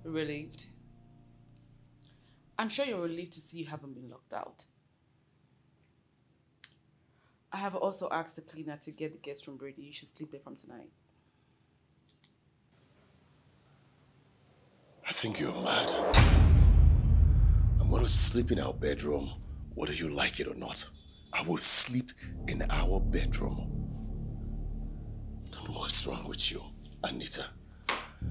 Relieved? I'm sure you're relieved to see you haven't been locked out. I have also asked the cleaner to get the guest room ready. You should sleep there from tonight. I think you're mad. I'm going to sleep in our bedroom, whether you like it or not. I will sleep in our bedroom. I don't know what's wrong with you, Anita.